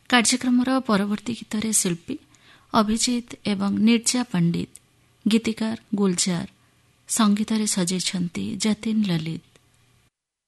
କାର୍ଯ୍ୟକ୍ରମର ପରବର୍ତ୍ତୀ ଗୀତରେ ଶିଳ୍ପୀ ଅଭିଜିତ ଏବଂ ନିର୍ଜା ପଣ୍ଡିତ, ଗୀତିକାର ଗୁଲଜାର, ସଙ୍ଗୀତରେ ସଜେଇଛନ୍ତି ଯତୀନ ଲଲିତ।